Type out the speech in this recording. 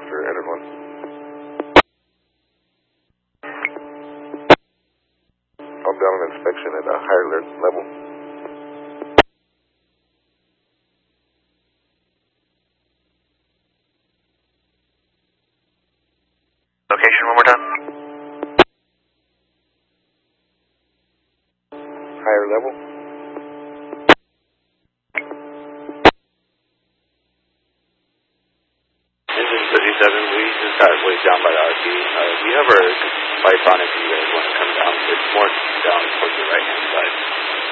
for everyone. I'll be on an inspection at a higher level. Location one more time. Higher level. Engine 57, we just got way down by the RP. We have our lights on if you guys want to come down. It's more down towards the right-hand side.